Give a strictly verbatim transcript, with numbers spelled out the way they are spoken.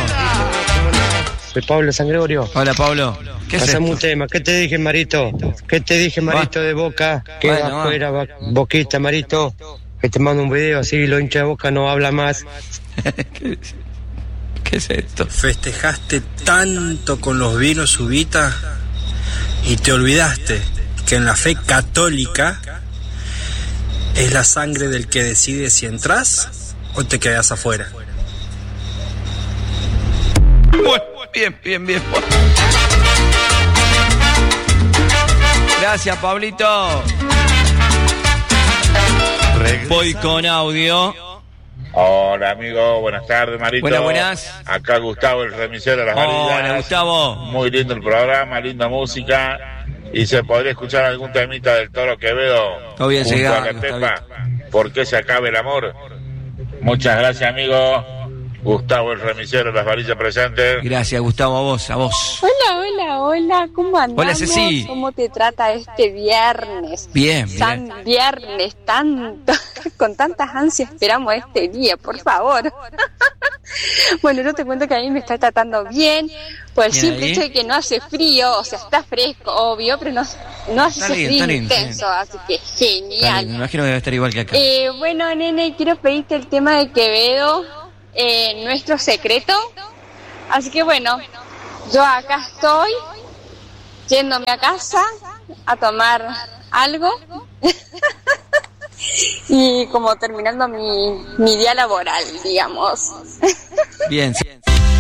Soy Pablo San Gregorio. Hola, Pablo. ¿Qué Pasame es un tema. ¿Qué te dije, Marito? ¿Qué te dije, Marito, de Boca? Queda Bueno, afuera, va- Boquista, Marito. Que te mando un video así, lo hincha de Boca no habla más. ¿Qué, ¿Qué es esto? Festejaste tanto con los vinos Ubita y te olvidaste que en la fe católica es la sangre del que decide si entras o te quedas afuera. Bueno, bien, bien, bien. Gracias, Pablito. Voy con audio. Hola, amigo. Buenas tardes, Marito. Buenas, buenas. Acá Gustavo, el remisero de las varillas. Hola, Gustavo. Muy lindo el programa, linda música. Y se podría escuchar algún temita del Toro Quevedo. Todo bien junto a llegado, la Pepa. ¿Por qué se acabe el amor? Muchas gracias, amigo. Gustavo, el remisero de las varillas presentes. Gracias, Gustavo, a vos, a vos. Hola, hola, hola, ¿cómo andamos? Hola, Ceci. ¿Cómo te trata este viernes? Bien, San bien. viernes, tanto, con tantas ansias esperamos este día, por favor. Bueno, yo te cuento que a mí me está tratando bien, por el Bien simple ahí. hecho de que no hace frío, o sea, está fresco, obvio, pero no, no hace Está lindo, frío está lindo, intenso, así que Está bien, genial. me imagino que debe estar igual que acá. Eh, bueno, nene, quiero pedirte el tema de Quevedo, eh, Nuestro Secreto. Así que bueno, yo acá estoy, yéndome a casa a tomar algo y como terminando mi, mi día laboral, digamos. Bien, sí.